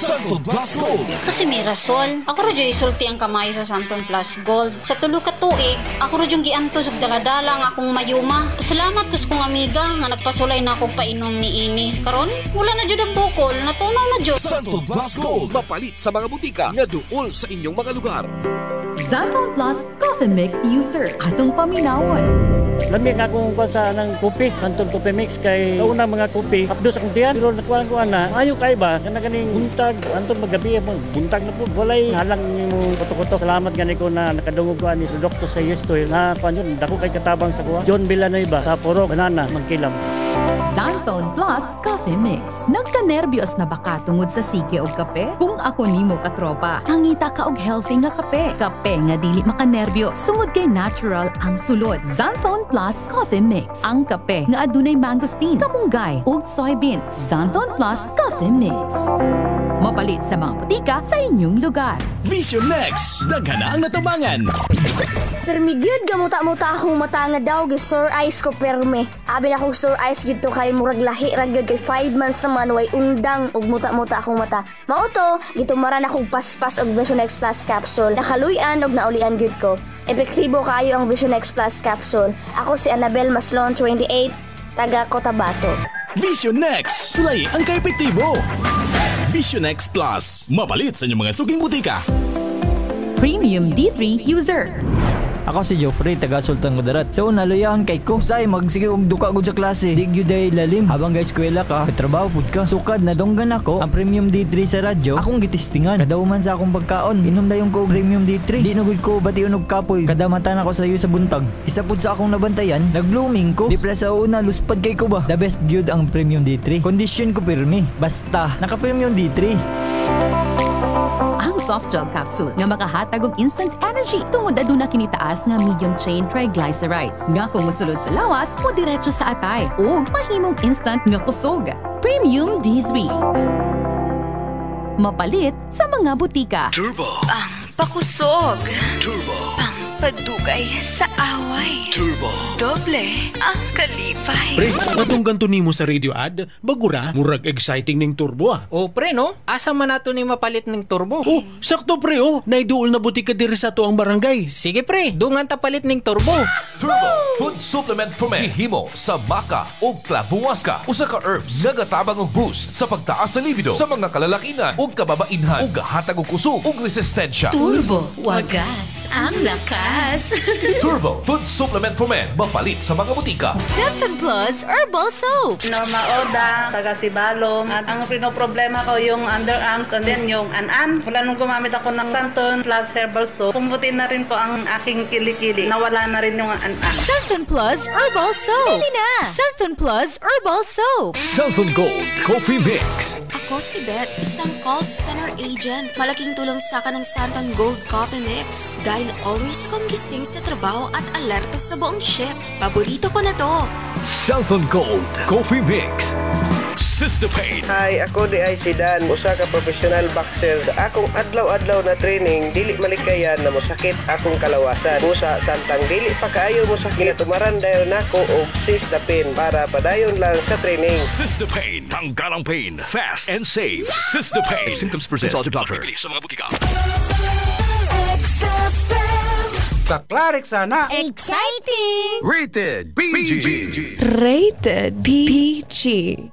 Santon Plus Gold. Kasi may rason. Ako rin yung isulti ang kamay sa Santon Plus Gold. Sa tulo ka tuig, ako rin yung giantos ug daladala nga akong mayuma. Salamat kus kong amiga nga nagpasulay na ako painom ni ini. Karon, wala na jud ang bukol, natunaw na jud. Santon Plus Gold. Mapalit sa mga butika nga duol sa inyong mga lugar. Santon Plus Coffee Mix User. Atong paminawon. Lamig akong sa ng kopi, Santon Coffee Mix kay sa unang mga kopi, hapdos akong tiyan, pero nakuha ko ana, ayaw kay ba, kana ganing buntag, anton magabi mo, buntag na po, walay halang nimo kuto-kuto. Salamat gani ko na nakadungog ko ani sa doktor sa Yestoy na kanyon dako kay katabang sa kuha. John Villanueva sa Puro Banana Magkilam. Santon Plus Coffee Mix. Nagka-nervyos na baka tungod sa sige og kape? Kung ako nimo katropa, hangita ka og healthy nga kape. Kape nga dili makanervyo, sungod kay natural ang sulod. Santon Plus Coffee Mix. Ang kape nga adunay mangosteen, kamunggay ug soybeans. Santon Plus Coffee Mix. Mapalit sa mga butika sa inyong lugar. Vision Next, daghan na ang natabangan. Permigyod gamuta-muta akong mata nga daw gi sore eyes ko perme. Abi na akong sore eyes gito kay murag lahi ra gyud kay 5 months naman way undang ug muta-muta akong mata. Mao to, gitumaran akong paspas og Vision X Plus capsule. Nakaluy-an og naulian gyud ko. Epektibo kaayo ang Vision X Plus capsule. Ako si Annabel Maslon 28, taga Cotabato. Vision Next, sulay ang kaepektibo. Vision X Plus, mapalit sa inyong mga suging butika. Premium D3 User. Ako si Geoffrey, taga Sultan Kudarat. So naluyahan kay ko say magsige og duka gud sa klase. Di gyud ay lalim habang ga eskwela ka, trabaho pud ka. Sukad na donggan ako ang Premium D3 sa radyo. Akong gitistingan. Kada man sa akong pagkaon, inom dayon ko og Premium D3. Di na gud ko bation og kapoy. Kada mata na ko sa iyo sa buntag. Isa pud sa akong nabantayan, nag-blooming ko. Di pra sa una luspad kay ko ba. The best gyud ang Premium D3. Kondisyon ko pirmi. Basta naka Premium D3. Ang soft gel capsule nga makahatag og instant energy tungod aduna kini taas nga medium chain triglycerides nga kung mosulod sa lawas mo diretso sa atay ug mahimong instant nga kusog. Premium D3. Mapalit sa mga butika. Turbo. Pakusog. Turbo. Padugay sa away. Turbo. Doble ang kalipay. Pre, katong ganto nimo sa radio ad, bagura, murag exciting ning turbo ah. O pre no, asa man nato ni mapalit ng turbo? Oh, sakto pre oh, naiduol na butika diri sa tuang barangay. Sige pre, dungan ta palit ng turbo. Turbo. Food supplement for men. Hihimo sa maca o klabuwaska. Usa ka herbs nga gatabang og boost sa pagtaas sa libido sa mga kalalakinan ug kababainhan ug gahatag og kusog ug resistensya. Turbo. Wagas ang lakas. Turbo Food Supplement for Men. Mapalit sa mga butika. Santon Plus Herbal Soap. Norma Oda, taga Sibalong. At ang pinoproblema ko yung underarms and then yung an-an. Wala nung gumamit ako ng Santon Plus Herbal Soap. Pumutin na rin po ang aking kilikili. Nawala na rin yung an-an. Santon Plus Herbal Soap. Bili na! Santon Plus Herbal Soap. Santon Gold Coffee Mix. Ako si Beth, isang call center agent. Malaking tulong sa akin ng Santon Gold Coffee Mix dahil always akong gising sa trabaho at alerto sa buong shift. Paborito ko na to. Santon Gold Coffee Mix. Sister Pain. Hi, ako di ay si Dan, usa ka professional boxer. Sa akong adlaw-adlaw na training, dili malikayan na mosakit akong kalawasan. Busa samtang dili pa kaayo mosakit, tumaran dayon nako og Sister Pain para padayon lang sa training. Sister Pain. Tanggalang pain. Fast and safe. Sister Pain. If symptoms persist, consult your doctor. Sa mga butika. Kaklarik sana. Exciting! Rated PG. Rated PG.